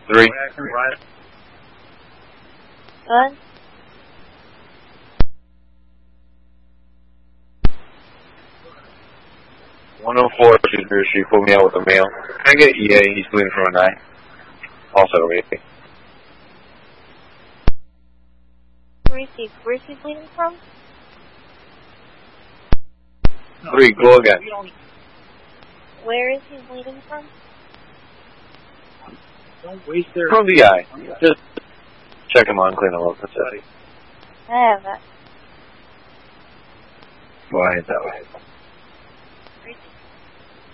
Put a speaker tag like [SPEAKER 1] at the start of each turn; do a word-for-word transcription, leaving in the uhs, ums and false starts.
[SPEAKER 1] Three.
[SPEAKER 2] Good.
[SPEAKER 1] one oh four, she's here. She put me out with a male. Can I get E A? He's bleeding from a nine. Also, waiting.
[SPEAKER 2] Where is he? Where is he bleeding from?
[SPEAKER 1] Three, go again.
[SPEAKER 2] Where is he bleeding from?
[SPEAKER 3] Don't waste their...
[SPEAKER 1] From the eye. Just check him on, clean him up. That's it.
[SPEAKER 2] I have that.
[SPEAKER 1] Go ahead that way.